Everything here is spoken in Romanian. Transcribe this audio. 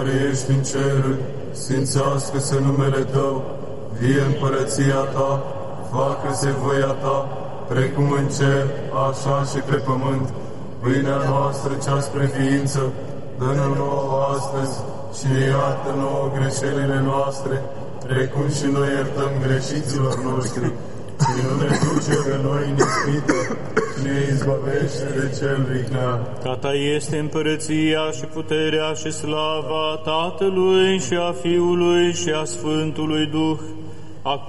care ești în ceruri, sfințească-se numele Tău, vie împărăția Ta, facă-se voia Ta, precum în cer, așa și pe pământ. Pâinea noastră cea spre ființă, dă-ne nouă astăzi și ne iartă nouă greșelile noastre, precum și noi iertăm greșiților noștri. Și nu ne duce pe noi în ispită, și ne izbăvește de cel viclean. Ca Ta este împărăția și puterea și slava Tatălui și a Fiului și a Sfântului Duh,